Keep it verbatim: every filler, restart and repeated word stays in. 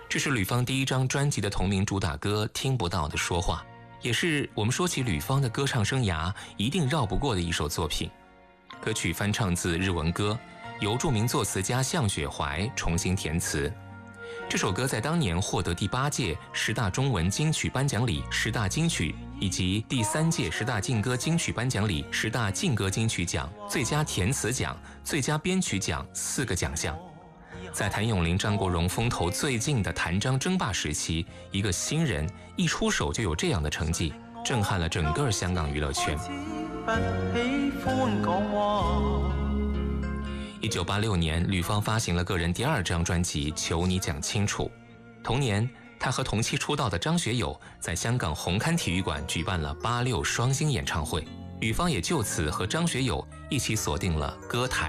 这是吕方第一张专辑的同名主打歌《听不到的说话》，也是我们说起吕方的歌唱生涯一定绕不过的一首作品。歌曲翻唱自日文歌，由著名作词家向雪怀重新填词。这首歌在当年获得第八届十大中文金曲颁奖礼十大金曲以及第三届十大劲歌金曲颁奖礼十大劲歌金曲奖、最佳填词奖、最佳编曲奖四个奖项。在谭咏麟、张国荣风头最劲的谭张争霸时期，一个新人一出手就有这样的成绩，震撼了整个香港娱乐圈。一九八六年，吕方发行了个人第二张专辑《求你讲清楚》。同年，他和同期出道的张学友在香港红磡体育馆举办了八六双星演唱会，吕方也就此和张学友一起锁定了歌坛